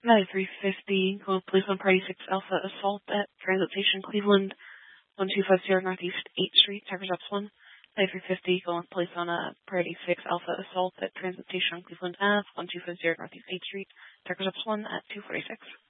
350, going police on Party 6 Alpha assault at Transit Station Cleveland, 1250 Northeast 8th Street, Tuckers Ups 1. 350, going police on Party 6 Alpha assault at Transit Station Cleveland Ave, 1250 Northeast 8th Street, Tuckers Ups 1 at 246.